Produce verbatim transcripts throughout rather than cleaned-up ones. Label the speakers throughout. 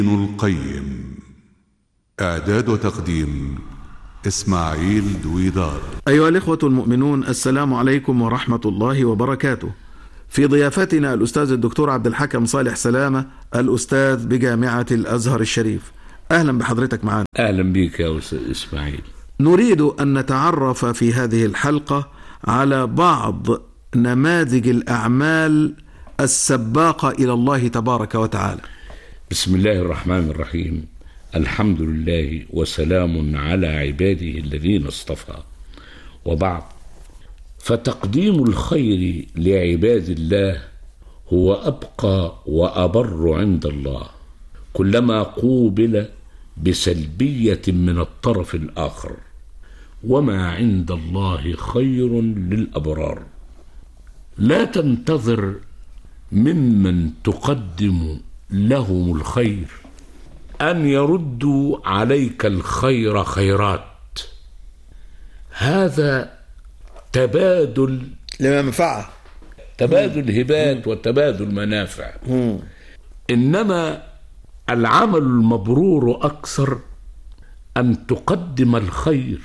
Speaker 1: ابن القيم. إعداد وتقديم إسماعيل دويدار.
Speaker 2: أيها الإخوة المؤمنون، السلام عليكم ورحمة الله وبركاته. في ضيافتنا الأستاذ الدكتور عبد الحكم صالح سلامة، الأستاذ بجامعة الأزهر الشريف. أهلا بحضرتك معنا.
Speaker 3: أهلا بك يا أستاذ إسماعيل.
Speaker 2: نريد أن نتعرف في هذه الحلقة على بعض نماذج الأعمال السباقة إلى الله تبارك وتعالى.
Speaker 3: بسم الله الرحمن الرحيم. الحمد لله وسلام على عباده الذين اصطفى، وبعد، فتقديم الخير لعباد الله هو أبقى وأبر عند الله كلما قوبل بسلبية من الطرف الآخر، وما عند الله خير للأبرار. لا تنتظر ممن تقدم لهم الخير أن يردوا عليك الخير خيرات، هذا تبادل
Speaker 2: لمنفعة،
Speaker 3: تبادل هبات وتبادل منافع.
Speaker 2: مم.
Speaker 3: إنما العمل المبرور أكثر أن تقدم الخير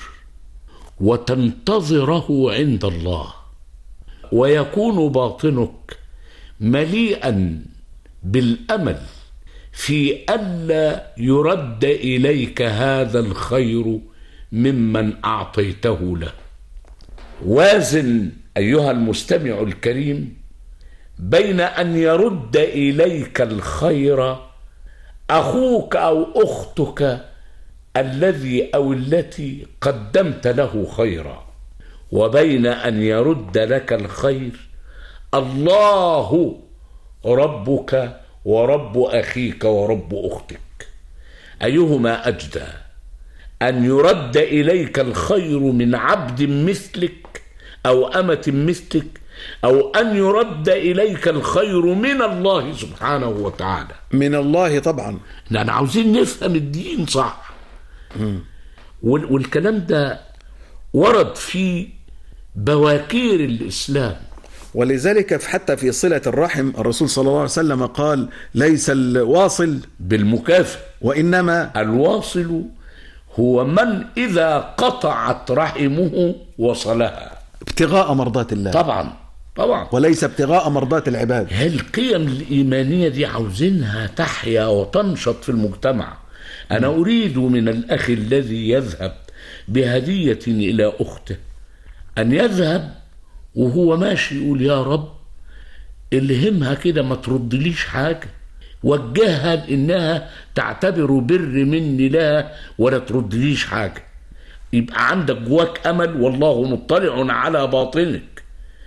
Speaker 3: وتنتظره عند الله، ويكون باطنك مليئا بالأمل في ألا يرد إليك هذا الخير ممن أعطيته له. وازن أيها المستمع الكريم بين أن يرد إليك الخير أخوك أو أختك الذي أو التي قدمت له خيرا، وبين أن يرد لك الخير الله ربك ورب أخيك ورب أختك. أيهما أجدى، أن يرد إليك الخير من عبد مثلك أو أمة مثلك، أو أن يرد إليك الخير من الله سبحانه وتعالى؟
Speaker 2: من الله طبعا.
Speaker 3: لأن عاوزين نفهم الدين صح.
Speaker 2: م.
Speaker 3: والكلام ده ورد في بواكير الإسلام،
Speaker 2: ولذلك حتى في صلة الرحم الرسول صلى الله عليه وسلم قال: ليس الواصل
Speaker 3: بالمكافئ،
Speaker 2: وإنما
Speaker 3: الواصل هو من إذا قطعت رحمه وصلها
Speaker 2: ابتغاء مرضات الله.
Speaker 3: طبعا طبعا،
Speaker 2: وليس ابتغاء مرضات العباد.
Speaker 3: القيم الإيمانية دي عاوزينها تحيا وتنشط في المجتمع. أنا أريد من الأخ الذي يذهب بهدية إلى أخته أن يذهب وهو ماشي يقول: يا رب الهمها كده ما تردليش حاجة، وجهها إنها تعتبر بر مني لها ولا تردليش حاجة. يبقى عندك جواك أمل، والله مطلع على باطنك.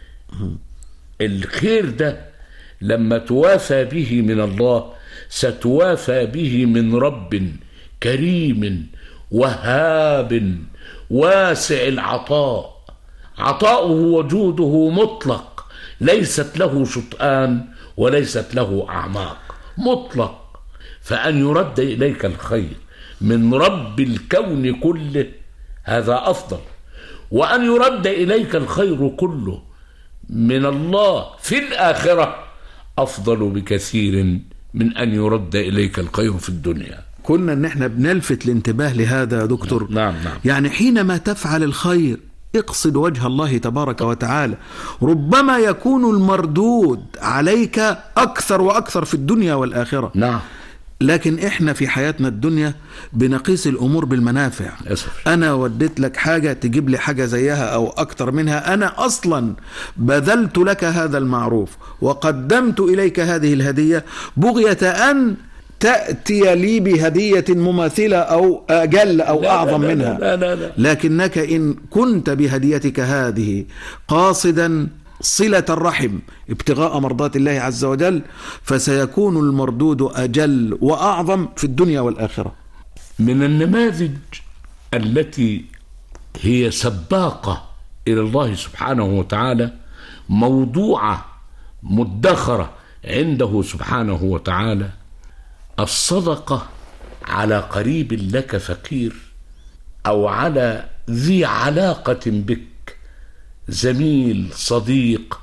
Speaker 3: الخير ده لما توافى به من الله ستوافى به من رب كريم وهاب واسع العطاء. عطاؤه وجوده مطلق، ليست له شطآن وليست له أعماق، مطلق. فأن يرد إليك الخير من رب الكون كله هذا أفضل، وأن يرد إليك الخير كله من الله في الآخرة أفضل بكثير من أن يرد إليك الخير في الدنيا.
Speaker 2: كنا ان احنا بنلفت الانتباه لهذا يا دكتور.
Speaker 3: نعم نعم.
Speaker 2: يعني حينما تفعل الخير اقصد وجه الله تبارك وتعالى، ربما يكون المردود عليك أكثر وأكثر في الدنيا والآخرة.
Speaker 3: نعم.
Speaker 2: لكن احنا في حياتنا الدنيا بنقيس الأمور بالمنافع.
Speaker 3: أسف.
Speaker 2: أنا وديت لك حاجة تجيب لي حاجة زيها أو أكتر منها. أنا أصلا بذلت لك هذا المعروف وقدمت إليك هذه الهدية بغية أن تأتي لي بهدية مماثلة أو أجل أو
Speaker 3: لا
Speaker 2: أعظم
Speaker 3: لا لا
Speaker 2: منها.
Speaker 3: لا لا لا.
Speaker 2: لكنك إن كنت بهديتك هذه قاصدا صلة الرحم ابتغاء مرضات الله عز وجل، فسيكون المردود أجل وأعظم في الدنيا والآخرة.
Speaker 3: من النماذج التي هي سباقة إلى الله سبحانه وتعالى، موضوعة مدخرة عنده سبحانه وتعالى، الصدقة على قريب لك فقير، أو على ذي علاقة بك، زميل، صديق،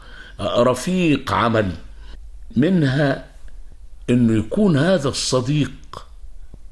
Speaker 3: رفيق عمل. منها انه يكون هذا الصديق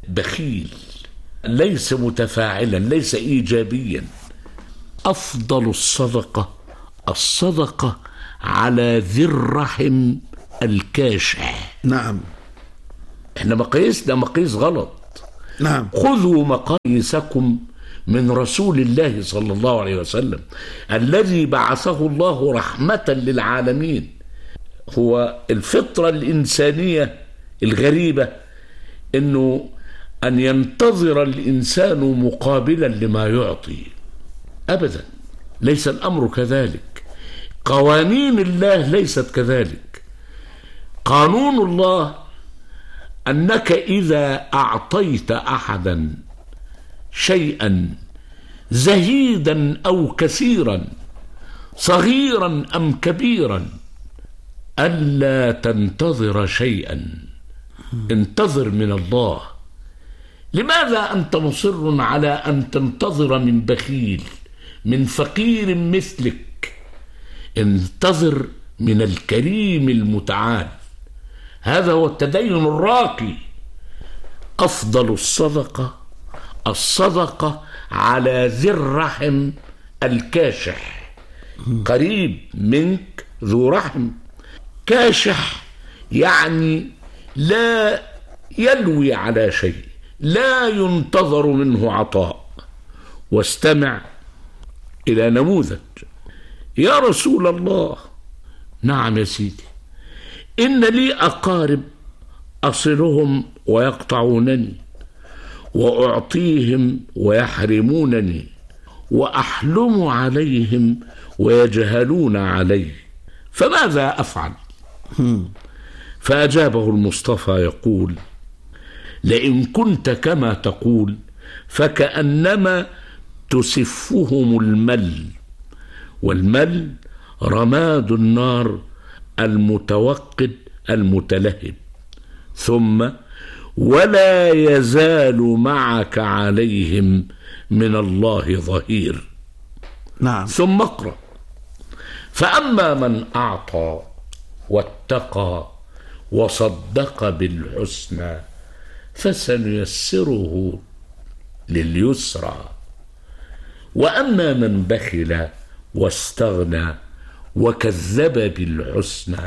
Speaker 3: بخيل، ليس متفاعلا، ليس إيجابيا. أفضل الصدقة الصدقة على ذي الرحم الكاشح.
Speaker 2: نعم.
Speaker 3: احنا مقاييسنا مقاييس غلط.
Speaker 2: نعم.
Speaker 3: خذوا مقاييسكم من رسول الله صلى الله عليه وسلم الذي بعثه الله رحمة للعالمين. هو الفطرة الإنسانية الغريبة إنه أن ينتظر الإنسان مقابلا لما يعطي. أبدا، ليس الأمر كذلك. قوانين الله ليست كذلك. قانون الله أنك إذا أعطيت أحدا شيئا زهيدا أو كثيرا، صغيرا أم كبيرا، ألا تنتظر شيئا، انتظر من الله. لماذا أنت مصر على أن تنتظر من بخيل، من فقير مثلك؟ انتظر من الكريم المتعال. هذا هو التدين الراقي. أفضل الصدقة الصدقة على ذي الرحم الكاشح. قريب منك ذو رحم. كاشح يعني لا يلوي على شيء، لا ينتظر منه عطاء. واستمع إلى نموذج. يا رسول الله. نعم يا سيدي. إن لي أقارب أصلهم ويقطعونني، وأعطيهم ويحرمونني، وأحلم عليهم ويجهلون علي، فماذا أفعل؟ فأجابه المصطفى يقول: لئن كنت كما تقول فكأنما تسفهم المل، والمل رماد النار المتوقد المتلهب، ثم ولا يزال معك عليهم من الله ظهير.
Speaker 2: نعم.
Speaker 3: ثم اقرأ: فأما من أعطى واتقى وصدق بالحسنى فسنيسره لليسرى، وأما من بخل واستغنى وكذب بالحسنى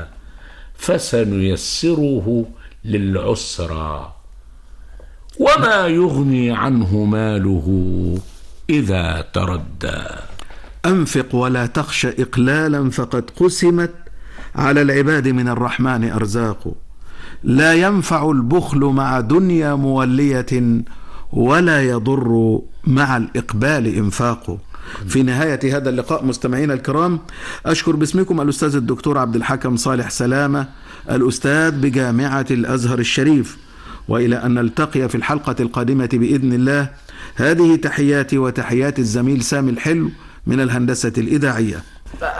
Speaker 3: فسنيسره للعسرى، وما يغني عنه ماله إذا تردى.
Speaker 2: أنفق ولا تخش إقلالا فقد قسمت على العباد من الرحمن أرزاق، لا ينفع البخل مع دنيا مولية ولا يضر مع الإقبال إنفاق. في نهاية هذا اللقاء مستمعينا الكرام، أشكر باسمكم الأستاذ الدكتور عبد الحكم صالح سلامة، الأستاذ بجامعة الأزهر الشريف، وإلى أن نلتقي في الحلقة القادمة بإذن الله. هذه تحياتي وتحيات الزميل سامي الحلو من الهندسة الإذاعية.